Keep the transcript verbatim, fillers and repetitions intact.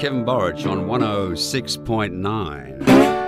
Kevin Borich on one oh six point nine.